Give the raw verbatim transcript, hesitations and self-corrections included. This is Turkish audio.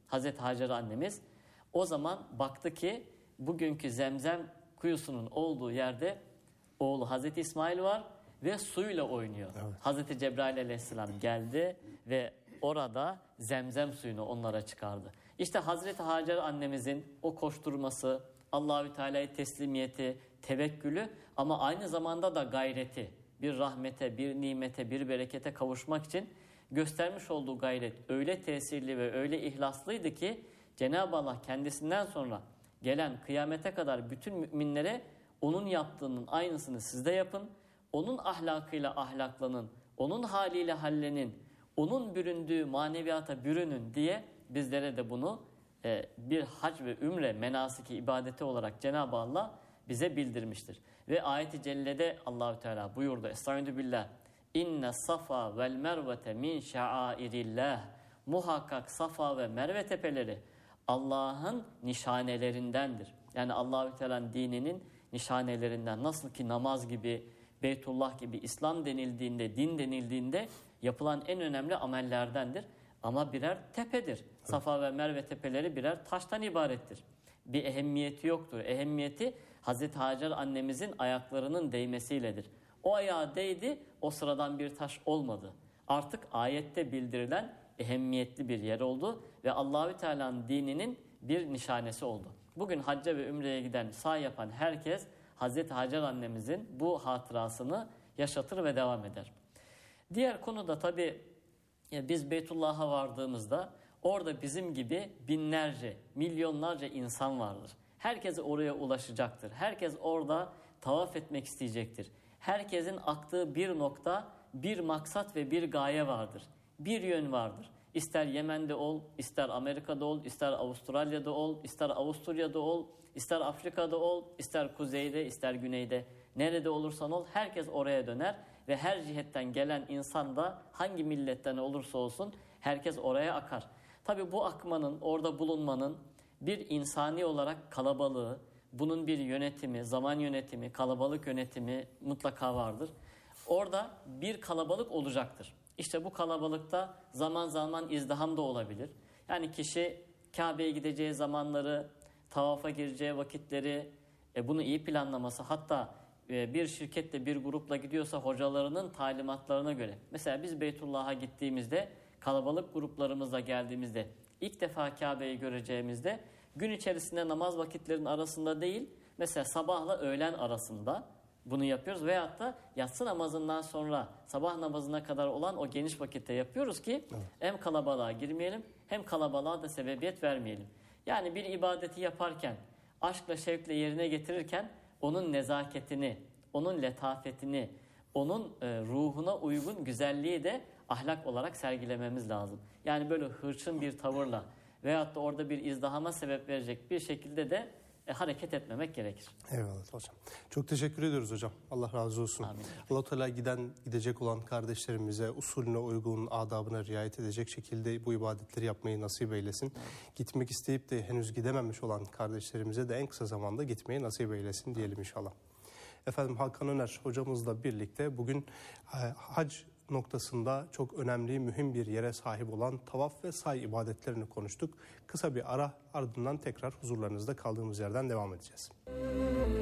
Hazreti Hacer annemiz. O zaman baktı ki bugünkü Zemzem kuyusunun olduğu yerde oğlu Hazreti İsmail var ve suyla oynuyor. Evet. Hazreti Cebrail aleyhisselam geldi ve orada Zemzem suyunu onlara çıkardı. İşte Hazreti Hacer annemizin o koşturması, Allahü Teala'ya teslimiyeti, tevekkülü ama aynı zamanda da gayreti, bir rahmete, bir nimete, bir berekete kavuşmak için göstermiş olduğu gayret öyle tesirli ve öyle ihlaslıydı ki Cenab-ı Allah kendisinden sonra gelen kıyamete kadar bütün müminlere onun yaptığının aynısını siz de yapın, onun ahlakıyla ahlaklanın, onun haliyle hallenin, onun büründüğü maneviyata bürünün diye bizlere de bunu e, bir hac ve ümre menasiki ibadeti olarak Cenab-ı Allah bize bildirmiştir. Ve ayet-i cellede Allahü Teala buyurdu. Estaizu billah. İnne safa vel mervete min şairillah. Muhakkak Safa ve Merve tepeleri Allah'ın nişanelerindendir. Yani Allahü Teala'nın dininin nişanelerinden. Nasıl ki namaz gibi, Beytullah gibi İslam denildiğinde, din denildiğinde yapılan en önemli amellerdendir. Ama birer tepedir. Evet. Safa ve Merve tepeleri birer taştan ibarettir. Bir ehemmiyeti yoktur. Ehemmiyeti Hazreti Hacer annemizin ayaklarının değmesiyledir. O ayağa değdi, o sıradan bir taş olmadı. Artık ayette bildirilen ehemmiyetli bir yer oldu ve Allahü Teala'nın dininin bir nişanesi oldu. Bugün hacca ve ümreye giden, sağ yapan herkes Hazreti Hacer annemizin bu hatırasını yaşatır ve devam eder. Diğer konu da tabii biz Beytullah'a vardığımızda orada bizim gibi binlerce, milyonlarca insan vardır. Herkes oraya ulaşacaktır. Herkes orada tavaf etmek isteyecektir. Herkesin aktığı bir nokta, bir maksat ve bir gaye vardır. Bir yön vardır. İster Yemen'de ol, ister Amerika'da ol, ister Avustralya'da ol, ister Avusturya'da ol, ister Afrika'da ol, ister kuzeyde, ister güneyde. Nerede olursan ol herkes oraya döner ve her cihetten gelen insan da hangi milletten olursa olsun herkes oraya akar. Tabii bu akmanın, orada bulunmanın bir insani olarak kalabalığı, bunun bir yönetimi, zaman yönetimi, kalabalık yönetimi mutlaka vardır. Orada bir kalabalık olacaktır. İşte bu kalabalıkta zaman zaman izdiham da olabilir. Yani kişi Kabe'ye gideceği zamanları, tavafa gireceği vakitleri, e, bunu iyi planlaması, hatta e, bir şirketle, bir grupla gidiyorsa hocalarının talimatlarına göre. Mesela biz Beytullah'a gittiğimizde, kalabalık gruplarımızla geldiğimizde, ilk defa Kabe'yi göreceğimizde gün içerisinde namaz vakitlerinin arasında değil, mesela sabahla öğlen arasında bunu yapıyoruz veyahut da yatsı namazından sonra sabah namazına kadar olan o geniş vakitte yapıyoruz ki evet, hem kalabalığa girmeyelim hem kalabalığa da sebebiyet vermeyelim. Yani bir ibadeti yaparken, aşkla şevkle yerine getirirken onun nezaketini, onun letafetini, onun e, ruhuna uygun güzelliği de ahlak olarak sergilememiz lazım. Yani böyle hırçın bir tavırla veyahut da orada bir izdihama sebep verecek bir şekilde de E, hareket etmemek gerekir. Eyvallah hocam. Çok teşekkür ediyoruz hocam. Allah razı olsun. Allah-u Teala giden gidecek olan kardeşlerimize usulüne uygun, adabına riayet edecek şekilde bu ibadetleri yapmayı nasip eylesin. Evet. Gitmek isteyip de henüz gidememiş olan kardeşlerimize de en kısa zamanda gitmeyi nasip eylesin diyelim inşallah. Efendim Hakan Öner hocamızla birlikte bugün e, hac noktasında çok önemli, mühim bir yere sahip olan tavaf ve say ibadetlerini konuştuk. Kısa bir ara, ardından tekrar huzurlarınızda kaldığımız yerden devam edeceğiz.